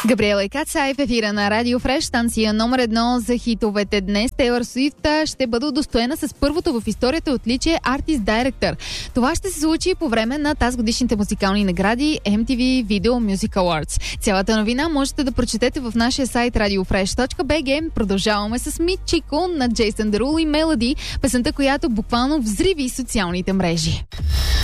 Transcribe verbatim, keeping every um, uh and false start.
Габриела и Кацай в ефира на Радио Фреш, станция номер едно за хитовете. Днес Тейлър Суифт ще бъде удостоена с първото в историята отличие Artist Director. Това ще се случи по време на тази годишните музикални награди Ем Ти Ви Video Music Awards. Цялата новина можете да прочетете в нашия сайт радио фреш точка би джи. Продължаваме с Митчико на Джейсън Дерул и Мелоди, песента, която буквално взриви социалните мрежи.